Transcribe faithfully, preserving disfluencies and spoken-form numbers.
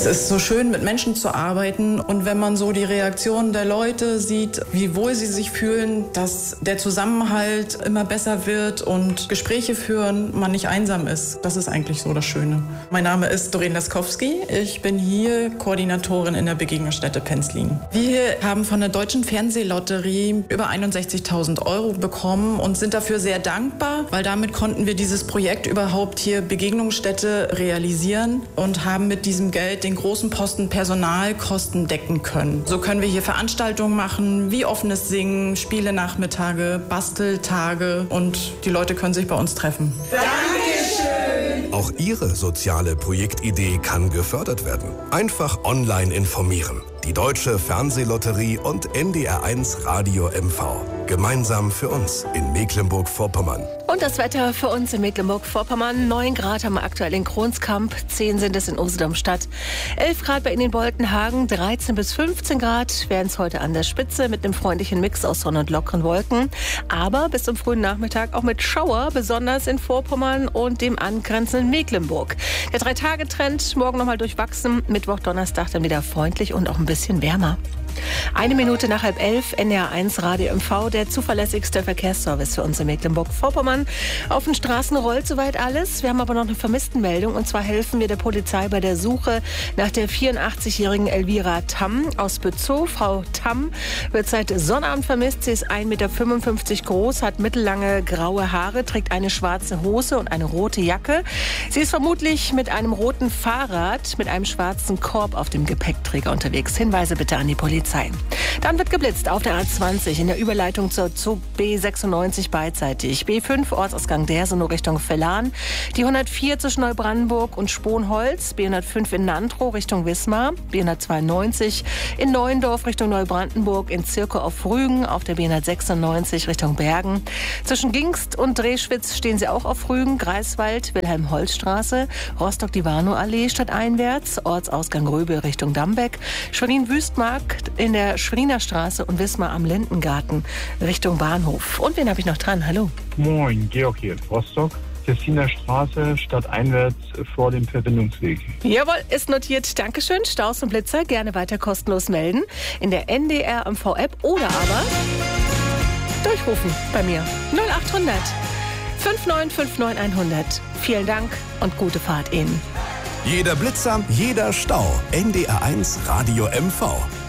Es ist so schön, mit Menschen zu arbeiten, und wenn man so die Reaktionen der Leute sieht, wie wohl sie sich fühlen, dass der Zusammenhalt immer besser wird und Gespräche führen, man nicht einsam ist. Das ist eigentlich so das Schöne. Mein Name ist Doreen Laskowski. Ich bin hier Koordinatorin in der Begegnungsstätte Penzlin. Wir haben von der Deutschen Fernsehlotterie über einundsechzigtausend Euro bekommen und sind dafür sehr dankbar, weil damit konnten wir dieses Projekt überhaupt hier Begegnungsstätte realisieren und haben mit diesem Geld den großen Posten Personalkosten decken können. So können wir hier Veranstaltungen machen, wie offenes Singen, Spielenachmittage, Basteltage, und die Leute können sich bei uns treffen. Dankeschön! Auch Ihre soziale Projektidee kann gefördert werden. Einfach online informieren. Die Deutsche Fernsehlotterie und N D R eins Radio M V. Gemeinsam für uns in Mecklenburg-Vorpommern. Und das Wetter für uns in Mecklenburg-Vorpommern. neun Grad haben wir aktuell in Kronskamp, zehn sind es in Usedom-Stadt, elf Grad bei Ihnen in Boltenhagen, dreizehn bis fünfzehn Grad werden es heute an der Spitze mit einem freundlichen Mix aus Sonne und lockeren Wolken. Aber bis zum frühen Nachmittag auch mit Schauer, besonders in Vorpommern und dem angrenzenden Mecklenburg. Der Drei-Tage-Trend morgen nochmal durchwachsen, Mittwoch, Donnerstag dann wieder freundlich und auch ein bisschen wärmer. Eine Minute nach halb elf, N D R eins Radio M V, der zuverlässigste Verkehrsservice für uns in Mecklenburg-Vorpommern. Auf den Straßen rollt soweit alles. Wir haben aber noch eine Vermisstenmeldung, und zwar helfen wir der Polizei bei der Suche nach der vierundachtzigjährigen Elvira Tamm aus Bützow. Frau Tamm wird seit Sonnabend vermisst. Sie ist ein Meter fünfundfünfzig groß, hat mittellange graue Haare, trägt eine schwarze Hose und eine rote Jacke. Sie ist vermutlich mit einem roten Fahrrad mit einem schwarzen Korb auf dem Gepäckträger unterwegs. Hinweise bitte an die Polizei. Dann wird geblitzt auf der A zwanzig in der Überleitung zur Zug B sechsundneunzig beidseitig. B fünf Ortsausgang Dersonow Richtung Vellan. Die hundertvier zwischen Neubrandenburg und Sponholz. B hundertfünf in Nantrow Richtung Wismar. B hundertzweiundneunzig in Neuendorf Richtung Neubrandenburg. In Zirkow auf Rügen auf der B hundertsechsundneunzig Richtung Bergen. Zwischen Gingst und Drehschwitz stehen Sie auch auf Rügen. Greifswald, Wilhelm-Holz-Straße. Rostock-Divano-Allee stadteinwärts. Ortsausgang Röbe Richtung Dambeck. Schwerin-Wüstmarkt in der Schweriner Straße und Wismar am Lindengarten Richtung Bahnhof. Und wen habe ich noch dran? Hallo. Moin, Georg hier. Rostock, Tessiner Straße, stadteinwärts vor dem Verbindungsweg. Jawohl, ist notiert. Dankeschön. Staus und Blitzer gerne weiter kostenlos melden in der N D R M V-App oder aber durchrufen bei mir. null achthundert fünf neun fünf neun hundert. Vielen Dank und gute Fahrt Ihnen. Jeder Blitzer, jeder Stau. N D R eins Radio M V.